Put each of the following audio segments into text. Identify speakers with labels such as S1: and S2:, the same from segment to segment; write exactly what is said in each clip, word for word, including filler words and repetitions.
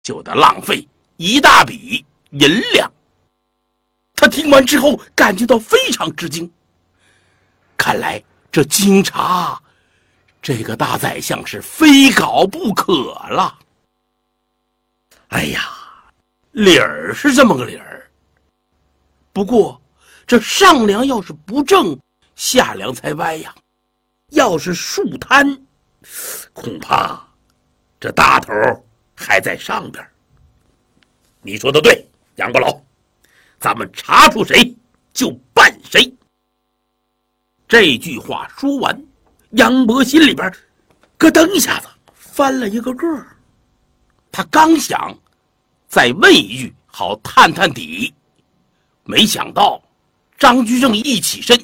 S1: 就得浪费一大笔银两。他听完之后感觉到非常吃惊，看来这经查这个大宰相是非搞不可了。哎呀，理儿是这么个理儿，不过这上梁要是不正，下梁才歪呀。要是树贪，恐怕这大头还在上边。你说的对，杨伯劳，咱们查出谁就办谁。这句话说完，杨伯心里边咯噔一下子翻了一个个儿。他刚想再问一句好探探底，没想到张居正一起身：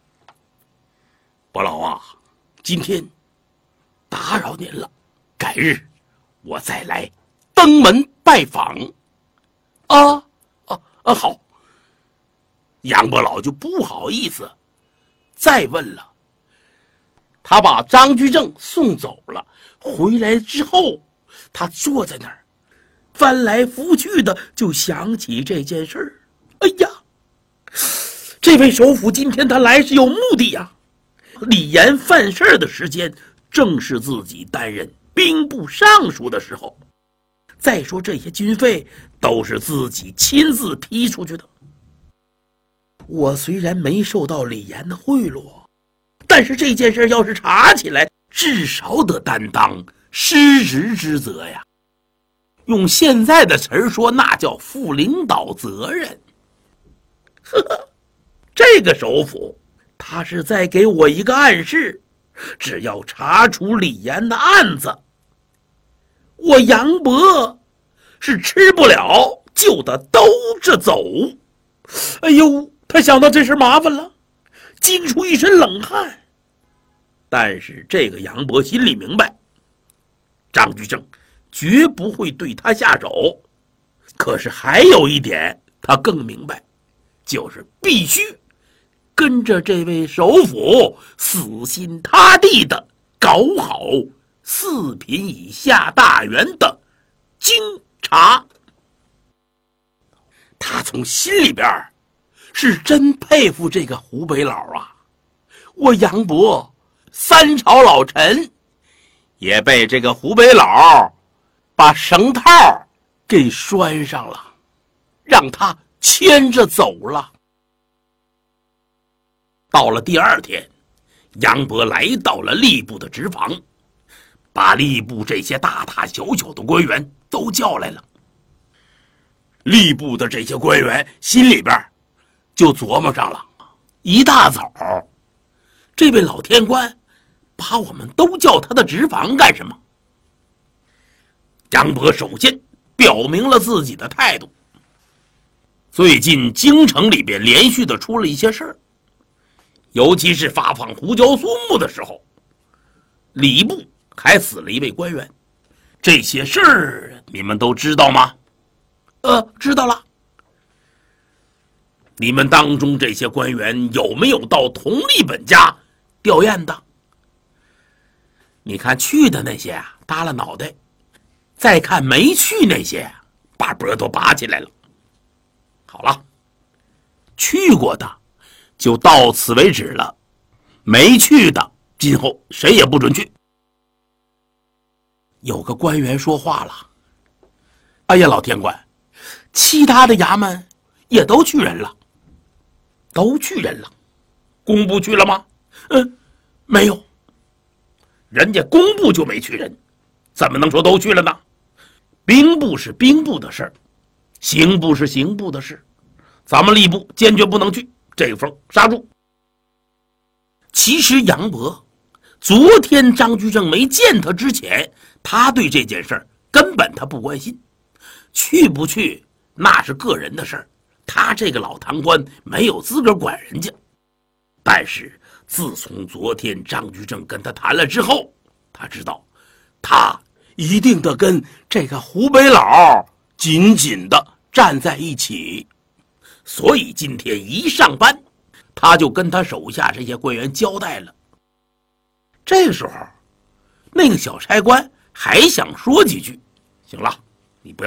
S1: 伯劳啊，今天打扰您了，改日我再来登门拜访。啊啊啊！好。杨伯劳就不好意思再问了。他把张居正送走了，回来之后，他坐在那儿，翻来覆去的就想起这件事儿。哎呀，这位首辅今天他来是有目的呀。李严犯事儿的时间正是自己担任兵部尚书的时候，再说这些军费都是自己亲自批出去的。我虽然没受到李严的贿赂，但是这件事要是查起来，至少得担当失职之责呀。用现在的词儿说，那叫负领导责任。呵呵，这个首辅他是在给我一个暗示，只要查出李严的案子，我杨伯是吃不了就得兜着走。哎呦，他想到这事麻烦了，惊出一身冷汗。但是这个杨伯心里明白，张居正绝不会对他下手。可是还有一点他更明白，就是必须跟着这位首辅死心塌地的搞好四品以下大员的经查。他从心里边是真佩服这个湖北佬啊。我杨伯三朝老臣也被这个湖北佬把绳套给拴上了，让他牵着走了。到了第二天，杨伯来到了吏部的职房，把吏部这些大大小小的官员都叫来了。吏部的这些官员心里边就琢磨上了，一大早这位老天官把我们都叫他的职房干什么？杨伯首先表明了自己的态度。最近京城里边连续的出了一些事儿，尤其是发放胡椒松木的时候，礼部还死了一位官员。这些事儿你们都知道吗？呃，知道了。你们当中这些官员有没有到佟立本家吊唁的？你看去的那些啊，耷拉脑袋；再看没去那些，把脖都拔起来了。好了，去过的就到此为止了，没去的今后谁也不准去。有个官员说话了：哎呀，老天官，其他的衙门也都去人了。都去人了，工部去了吗？嗯，没有。人家工部就没去人，怎么能说都去了呢？兵部是兵部的事儿，刑部是刑部的事，咱们吏部坚决不能去，这个风刹住。其实杨伯昨天张居正没见他之前，他对这件事儿根本他不关心，去不去那是个人的事儿，他这个老堂官没有资格管人家。但是自从昨天张居正跟他谈了之后，他知道他一定得跟这个湖北佬紧紧的站在一起。所以今天一上班，他就跟他手下这些官员交代了。这个时候那个小差官还想说几句，行了，